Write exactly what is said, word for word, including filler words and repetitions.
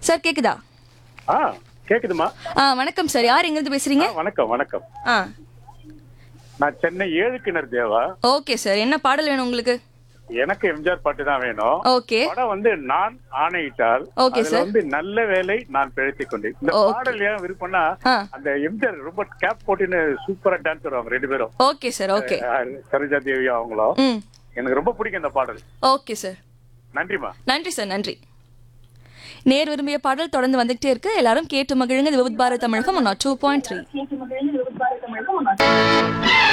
Sir கேக்குதா? ஆ கேக்குதுமா? ஆ வணக்கம் சார். யார் எங்க இருந்து பேசுறீங்க? வணக்கம் வணக்கம். ஆ நான் சென்னை ஏழு கிணறு தேவா. Okay sir. என்ன பாடல் வேணும் உங்களுக்கு? எனக்கு எம்ஜிஆர் பாட்டு தான் வேணும். ஓகே. படம் வந்து நான் ஆணையிட்டால். ஓகே அதுல சார். வந்து நல்ல வேலை நான் பிழைத்துக் கொண்டேன். இந்த ஓகே. பாடல் ஏன் விருப்பம்னா ஆ அந்த எம்ஜிஆர் ரொம்ப கேப் போட்டுன்னு சூப்பரா டான்ஸ் வருவாங்க ரெண்டு பேரும். Okay sir. ஓகே. அஹ், சரோஜா தேவி அவங்களும். ம் எனக்கு ரொம்ப பிடிக்கும் இந்த பாடல். Okay sir. நன்றிமா. நன்றி சார். நன்றி. நேர் விரும்பிய பாடல் தொடர்ந்து வந்துகிட்டே இருக்கு. எல்லாரும் கேட்டு மகிழுங்க. இது விவித் பாரத் தமிழகம் ஒன் டூ பாயிண்ட் த்ரீ.